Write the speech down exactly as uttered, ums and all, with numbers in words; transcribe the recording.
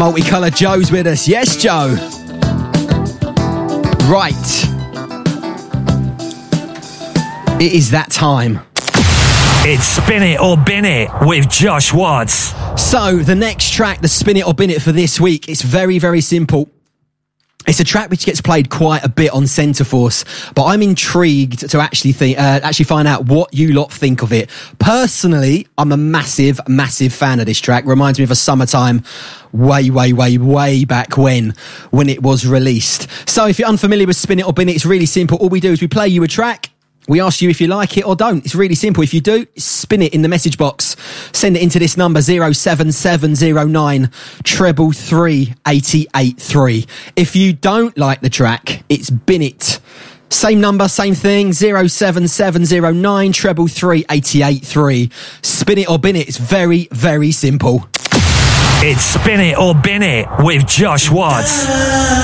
Multicoloured Joe's with us. Yes, Joe. Right. It is that time. It's Spin It or Bin It with Josh Watts. So, the next track, the Spin It or Bin It for this week, it's very, very simple. It's a track which gets played quite a bit on Centreforce, but I'm intrigued to actually think, uh, actually find out what you lot think of it. Personally, I'm a massive, massive fan of this track. Reminds me of a summertime way, way, way, way back when, when it was released. So if you're unfamiliar with Spin It or Bin It, it's really simple. All we do is we play you a track. We ask you if you like it or don't. It's really simple. If you do, spin it in the message box. Send it into this number, zero seven seven zero nine treble three eighty eight three. If you don't like the track, it's bin it. Same number, same thing, zero seven seven zero nine treble three eighty eight three. Spin it or bin it. It's very, very simple. It's Spin It or Bin It with Josh Watts.